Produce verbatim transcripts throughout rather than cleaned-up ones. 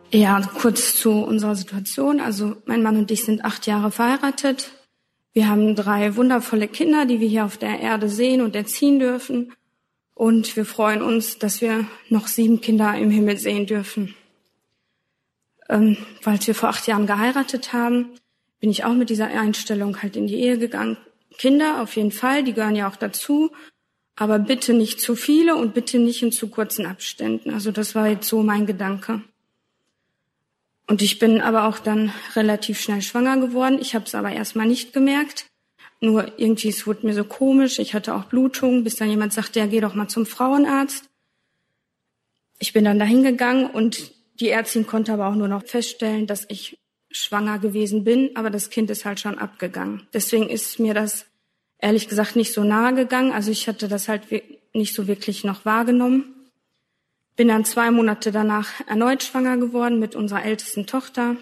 Ja, kurz zu unserer Situation. Also mein Mann und ich sind acht Jahre verheiratet. Wir haben drei wundervolle Kinder, die wir hier auf der Erde sehen und erziehen dürfen. Und wir freuen uns, dass wir noch sieben Kinder im Himmel sehen dürfen. Ähm, weil wir vor acht Jahren geheiratet haben, bin ich auch mit dieser Einstellung halt in die Ehe gegangen. Kinder auf jeden Fall, die gehören ja auch dazu. Aber bitte nicht zu viele und bitte nicht in zu kurzen Abständen. Also das war jetzt so mein Gedanke. Und ich bin aber auch dann relativ schnell schwanger geworden. Ich habe es aber erstmal nicht gemerkt. Nur irgendwie, es wurde mir so komisch. Ich hatte auch Blutungen, bis dann jemand sagte, ja, geh doch mal zum Frauenarzt. Ich bin dann dahin gegangen und die Ärztin konnte aber auch nur noch feststellen, dass ich schwanger gewesen bin. Aber das Kind ist halt schon abgegangen. Deswegen ist mir das ehrlich gesagt nicht so nahe gegangen. Also ich hatte das halt nicht so wirklich noch wahrgenommen. Bin dann zwei Monate danach erneut schwanger geworden mit unserer ältesten Tochter.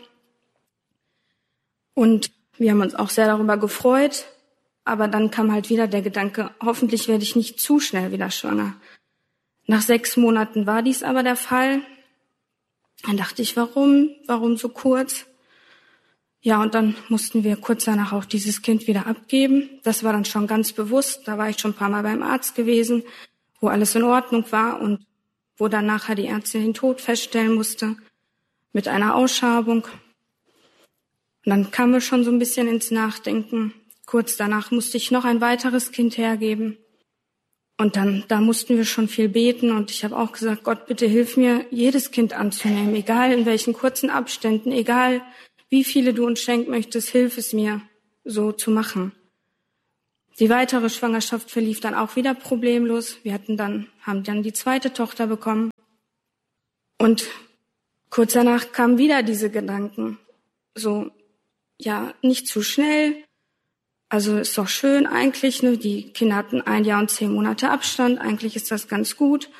Und wir haben uns auch sehr darüber gefreut. Aber dann kam halt wieder der Gedanke, hoffentlich werde ich nicht zu schnell wieder schwanger. Nach sechs Monaten war dies aber der Fall. Dann dachte ich, warum? Warum so kurz? Ja, und dann mussten wir kurz danach auch dieses Kind wieder abgeben. Das war dann schon ganz bewusst. Da war ich schon ein paar Mal beim Arzt gewesen, wo alles in Ordnung war und wo dann nachher die Ärztin den Tod feststellen musste mit einer Ausschabung. Und dann kamen wir schon so ein bisschen ins Nachdenken. Kurz danach musste ich noch ein weiteres Kind hergeben. Und dann, da mussten wir schon viel beten. Und ich habe auch gesagt, Gott, bitte hilf mir, jedes Kind anzunehmen, egal in welchen kurzen Abständen, egal wie viele du uns schenken möchtest, hilf es mir, so zu machen. Die weitere Schwangerschaft verlief dann auch wieder problemlos. Wir hatten dann, haben dann die zweite Tochter bekommen. Und kurz danach kamen wieder diese Gedanken. So, ja, nicht zu schnell. Also ist doch schön eigentlich, ne? Die Kinder hatten ein Jahr und zehn Monate Abstand. Eigentlich ist das ganz gut.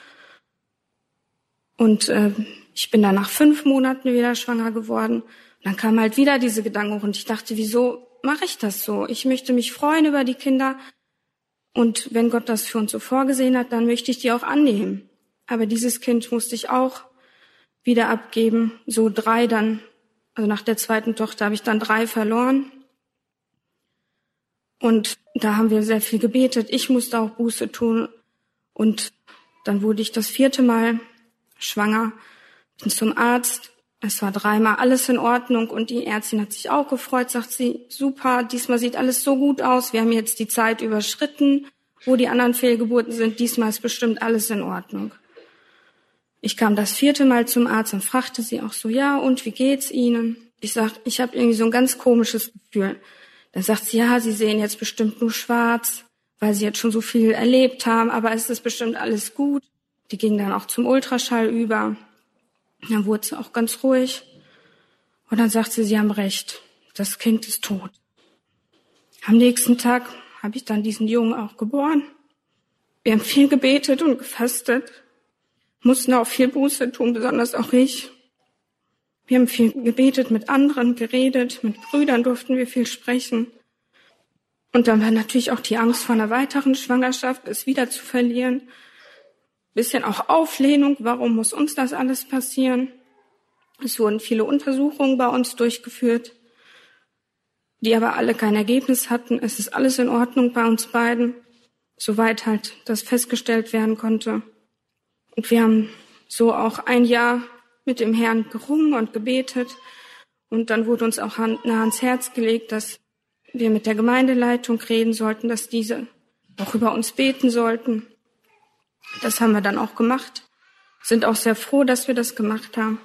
Und äh, ich bin dann nach fünf Monaten wieder schwanger geworden. Und dann kamen halt wieder diese Gedanken und ich dachte, wieso mache ich das so? Ich möchte mich freuen über die Kinder und wenn Gott das für uns so vorgesehen hat, dann möchte ich die auch annehmen. Aber dieses Kind musste ich auch wieder abgeben, so drei dann, also nach der zweiten Tochter habe ich dann drei verloren. Und da haben wir sehr viel gebetet. Ich musste auch Buße tun und dann wurde ich das vierte Mal schwanger, bin zum Arzt. Es war dreimal alles in Ordnung und die Ärztin hat sich auch gefreut, sagt sie, super, diesmal sieht alles so gut aus, wir haben jetzt die Zeit überschritten, wo die anderen Fehlgeburten sind, diesmal ist bestimmt alles in Ordnung. Ich kam das vierte Mal zum Arzt und fragte sie auch so, ja, und wie geht's Ihnen? Ich sag, ich habe irgendwie so ein ganz komisches Gefühl. Dann sagt sie, ja, Sie sehen jetzt bestimmt nur schwarz, weil Sie jetzt schon so viel erlebt haben, aber es ist bestimmt alles gut. Die ging dann auch zum Ultraschall über. Dann wurde sie auch ganz ruhig. Und dann sagt sie, Sie haben recht, das Kind ist tot. Am nächsten Tag habe ich dann diesen Jungen auch geboren. Wir haben viel gebetet und gefastet, mussten auch viel Buße tun, besonders auch ich. Wir haben viel gebetet, mit anderen geredet, mit Brüdern durften wir viel sprechen. Und dann war natürlich auch die Angst vor einer weiteren Schwangerschaft, es wieder zu verlieren. Bisschen auch Auflehnung, warum muss uns das alles passieren? Es wurden viele Untersuchungen bei uns durchgeführt, die aber alle kein Ergebnis hatten. Es ist alles in Ordnung bei uns beiden, soweit halt das festgestellt werden konnte. Und wir haben so auch ein Jahr mit dem Herrn gerungen und gebetet. Und dann wurde uns auch nah ans Herz gelegt, dass wir mit der Gemeindeleitung reden sollten, dass diese auch über uns beten sollten. Das haben wir dann auch gemacht, sind auch sehr froh, dass wir das gemacht haben.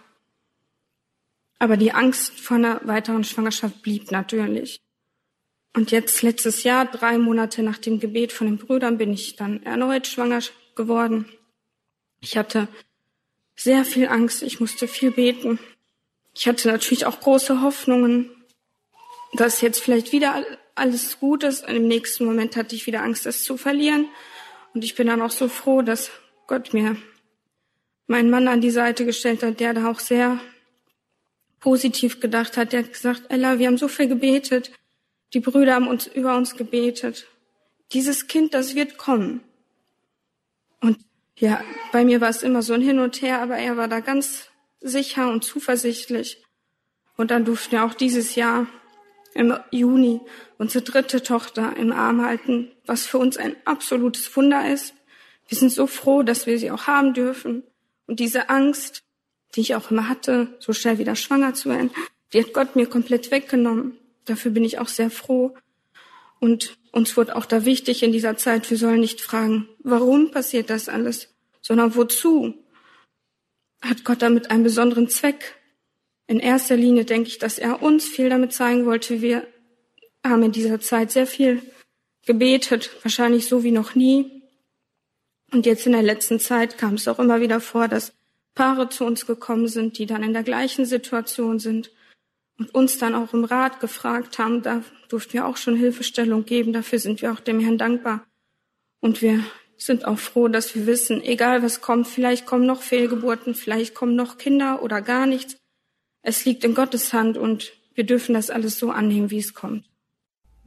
Aber die Angst vor einer weiteren Schwangerschaft blieb natürlich. Und jetzt letztes Jahr, drei Monate nach dem Gebet von den Brüdern, bin ich dann erneut schwanger geworden. Ich hatte sehr viel Angst, ich musste viel beten. Ich hatte natürlich auch große Hoffnungen, dass jetzt vielleicht wieder alles gut ist. Und im nächsten Moment hatte ich wieder Angst, das zu verlieren. Und ich bin dann auch so froh, dass Gott mir meinen Mann an die Seite gestellt hat, der da auch sehr positiv gedacht hat. Der hat gesagt, Ella, wir haben so viel gebetet. Die Brüder haben uns über uns gebetet. Dieses Kind, das wird kommen. Und ja, bei mir war es immer so ein Hin und Her, aber er war da ganz sicher und zuversichtlich. Und dann durften wir auch dieses Jahr im Juni unsere dritte Tochter im Arm halten, was für uns ein absolutes Wunder ist. Wir sind so froh, dass wir sie auch haben dürfen. Und diese Angst, die ich auch immer hatte, so schnell wieder schwanger zu werden, die hat Gott mir komplett weggenommen. Dafür bin ich auch sehr froh. Und uns wurde auch da wichtig in dieser Zeit, wir sollen nicht fragen, warum passiert das alles, sondern wozu? Hat Gott damit einen besonderen Zweck? In erster Linie denke ich, dass er uns viel damit zeigen wollte. Wir haben in dieser Zeit sehr viel gebetet, wahrscheinlich so wie noch nie. Und jetzt in der letzten Zeit kam es auch immer wieder vor, dass Paare zu uns gekommen sind, die dann in der gleichen Situation sind und uns dann auch im Rat gefragt haben. Da durften wir auch schon Hilfestellung geben. Dafür sind wir auch dem Herrn dankbar. Und wir sind auch froh, dass wir wissen, egal was kommt, vielleicht kommen noch Fehlgeburten, vielleicht kommen noch Kinder oder gar nichts. Es liegt in Gottes Hand und wir dürfen das alles so annehmen, wie es kommt.